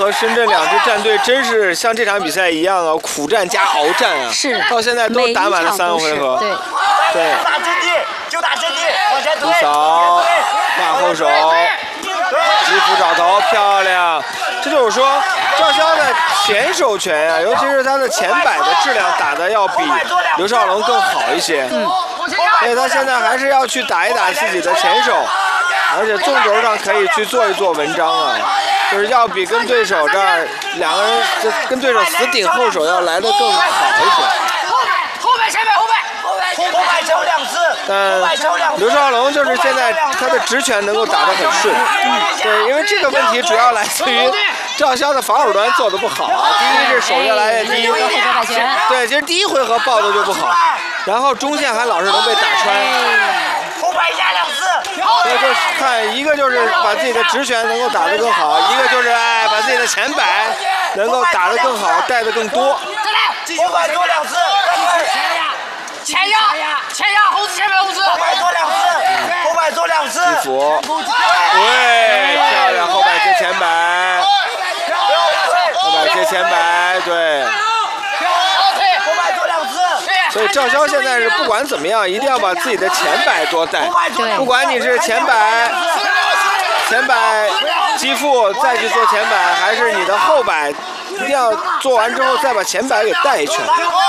和深圳两支战队真是像这场比赛一样啊，苦战加鏖战啊！ 是， 到现在都打满了3个回合。 对。 对。 打阵地，就打阵地，往前推。 一扫，挂后手，击斧找头，漂亮！这就是说，赵潇的前手拳啊，尤其是他的前摆的质量打得要比刘少龙更好一些。所以他现在还是要去打一打自己的前手，而且纵轴上可以去做一做文章啊，就是要比跟对手这儿两个人跟对手死顶后手要来得更好一些。 后摆前摆后摆抽2次。 但刘少龙就是现在他的直拳能够打得很顺，对，因为这个问题主要来自于赵潇的防守端做得不好啊。第一是手越来越低，对，其实第1回合抱的就不好，然后中线还老是能被打穿。 后摆压2次。 所以说看一个就是把自己的直拳能够打得更好，一个就是把自己的前摆能够打得更好，带得更多。 后摆做2次。前压，后置前摆后置。后摆做2次，后摆做2次。 击斧，对，漂亮，后摆接前摆，后摆接前摆，对。 后摆做2次。 所以赵潇现在是不管怎么样，一定要把自己的前摆多带， 对， 不管你是前摆击负再去做前摆，还是你的后摆，一定要做完之后再把前摆给带一圈。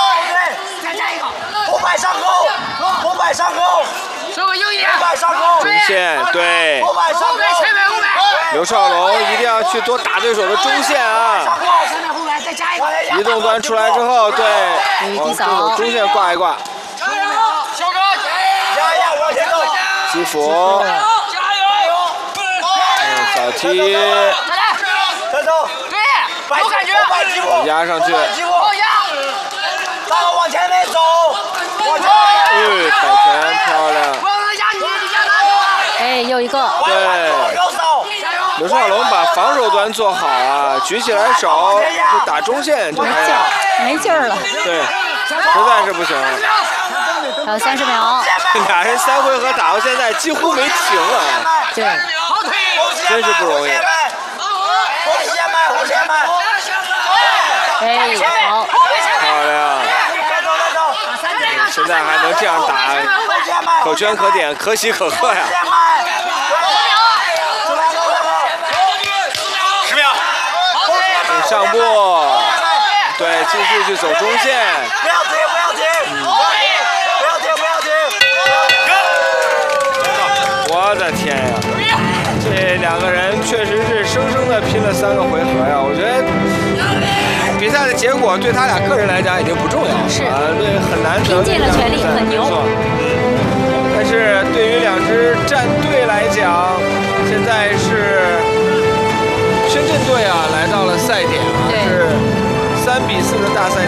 后摆上钩，后摆上钩，稍微右一点，后摆上钩， 中线对， 后摆上钩，前摆后摆。 刘少龙一定要去多打对手的中线啊！移动端出来之后，对，往对手中线挂一挂。 小哥，加油，往前走。 击斧，扫踢， 再走，对，有感觉， 压上去， 大哥往前面走，往前面，摆拳漂亮。 哎，又一个。 对，刘少龙把防守端做好啊，举起来手就打中线就可以了。 没劲儿了。 对，实在是不行。 还有30秒。 俩人3回合打到现在几乎没停啊。 对。 真是不容易。 哎，好。 漂亮。现在还能这样打，可圈可点，可喜可贺呀。10秒。上步，对，继续去走中线。 不要停，不要停，不要停，不要停。 我的天呀！这两个人确实是生生的拼了3个回合呀！我觉得比赛的结果对他俩个人来讲已经不重要了， 是对，很难得拼尽了全力，很牛。 但是对于2支战队来讲，现在是深圳队啊来到了赛点啊，是3比4的大赛。